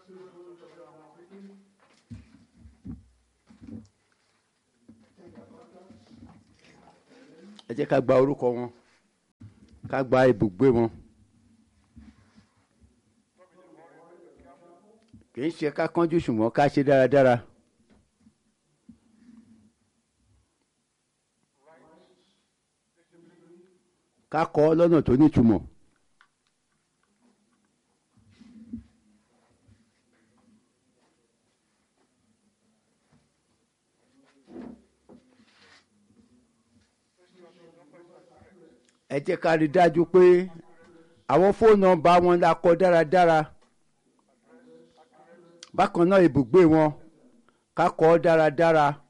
ẹ jẹ́ ká gba orúkọ wọn, ká gba ibùgbé wọn. kì í ṣe ká kánjú ṣùgbọ́n ká ṣe dáradára. ká kọ ọ́ lọ́nà tó nítumọ̀. ẹ jẹ́ ká rí dájú pé àwọn fóònù nọ́mbà wọn la kọ dáradára. bákan náà ibùgbé wọn ká kọ ọ́ dáradára.